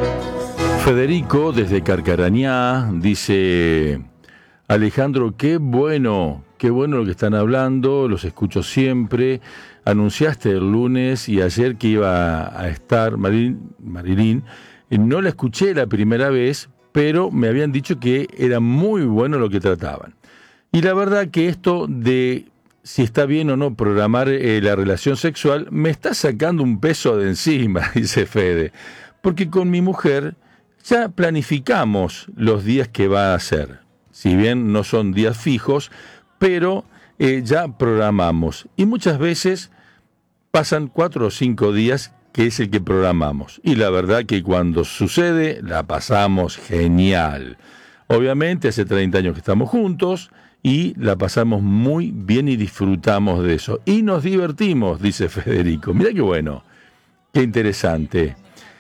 Federico, desde Carcarañá, dice: Alejandro, qué bueno lo que están hablando, los escucho siempre. Anunciaste el lunes y ayer que iba a estar Marilyn. No la escuché la primera vez, pero me habían dicho que era muy bueno lo que trataban. Y la verdad que esto de si está bien o no programar la relación sexual me está sacando un peso de encima, dice Fede. Porque con mi mujer ya planificamos los días que va a hacer. Si bien no son días fijos, pero ya programamos. Y muchas veces pasan 4 o 5 días que es el que programamos. Y la verdad que cuando sucede, la pasamos genial. Obviamente hace 30 años que estamos juntos y la pasamos muy bien y disfrutamos de eso. Y nos divertimos, dice Federico. Mirá qué bueno, qué interesante.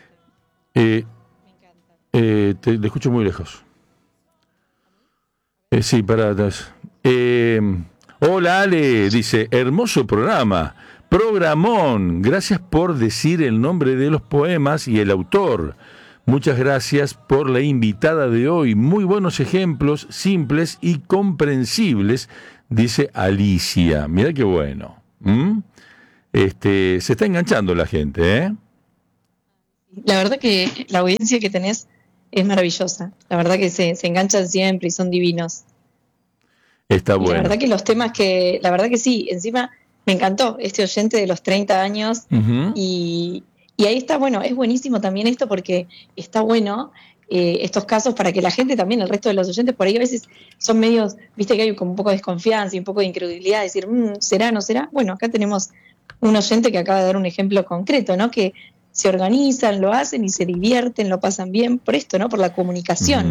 Te escucho muy lejos. Sí, para atrás. Hola Ale, dice, hermoso programa, programón, gracias por decir el nombre de los poemas y el autor. Muchas gracias por la invitada de hoy, muy buenos ejemplos, simples y comprensibles, dice Alicia. Mira qué bueno. Se está enganchando la gente, ¿eh? La verdad que la audiencia que tenés es maravillosa. La verdad que se enganchan siempre y son divinos. Está bueno. La verdad que los temas la verdad que sí, encima me encantó este oyente de los 30 años y ahí está, bueno, es buenísimo también esto porque está bueno estos casos para que la gente también, el resto de los oyentes, por ahí a veces son medios, viste que hay como un poco de desconfianza y un poco de incredulidad, de decir, ¿será, no será? Bueno, acá tenemos un oyente que acaba de dar un ejemplo concreto, ¿no? Que se organizan, lo hacen y se divierten, lo pasan bien, por esto, ¿no? Por la comunicación.